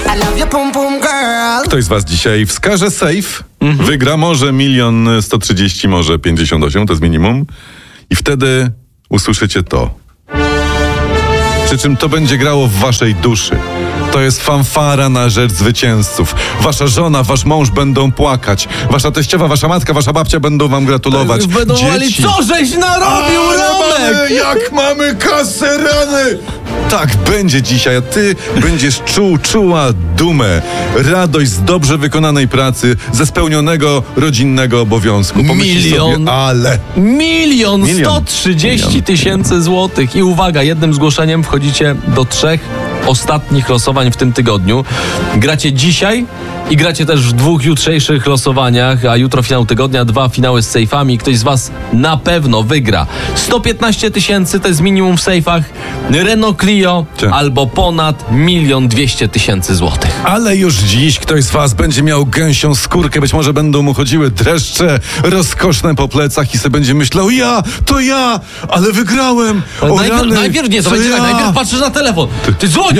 I love your pum pum girl. Ktoś z was dzisiaj wskaże safe, wygra może 1 130 000, może 58, to jest minimum. I wtedy usłyszycie to. Przy czym to będzie grało w waszej duszy. To jest fanfara na rzecz zwycięzców. Wasza żona, wasz mąż będą płakać. Wasza teściowa, wasza matka, wasza babcia będą wam gratulować. Będą mówili, co żeś narobił, Romek? Jak mamy kasę, rany! Tak będzie dzisiaj, a ty będziesz czuła dumę, radość z dobrze wykonanej pracy, ze spełnionego rodzinnego obowiązku. Pomyśl sobie, ale... 1 130 000 złotych. I uwaga, jednym zgłoszeniem wchodzicie do 3 ostatnich losowań w tym tygodniu. Gracie dzisiaj i gracie też w 2 jutrzejszych losowaniach, a jutro finał tygodnia, 2 finały z sejfami. Ktoś z was na pewno wygra 115 000, to jest minimum w sejfach, Renault Clio albo ponad 1 200 000 złotych. Ale już dziś ktoś z was będzie miał gęsią skórkę, być może będą mu chodziły dreszcze rozkoszne po plecach i sobie będzie myślał, to ja, ale wygrałem. Najpierw nie, to będzie tak, najpierw patrzysz na telefon. Ty dzwonią!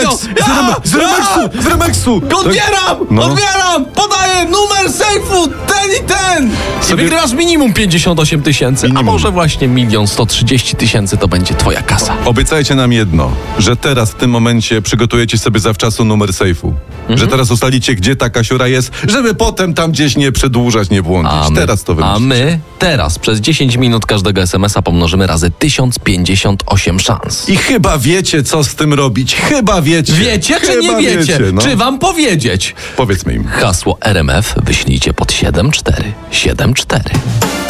Z Remexu! Odbieram! Podaję numer sejfu, ten i ten! I wygrasz minimum 58 000, a może właśnie 1 130 000 to będzie twoja kasa. Obiecajcie nam jedno, że teraz w tym momencie przygotujecie sobie zawczasu numer sejfu. Że teraz ustalicie, gdzie ta kasiura jest, żeby potem tam gdzieś nie przedłużać, nie błądzić. Teraz to wymyślicie. A my teraz przez 10 minut każdego SMS-a pomnożymy razy 1058 szans. I chyba wiecie, co z tym robić. Chyba wiecie. Wiecie, czy nie wiecie? Czy wam powiedzieć? Powiedzmy im. Hasło RMF wyślijcie pod 7474.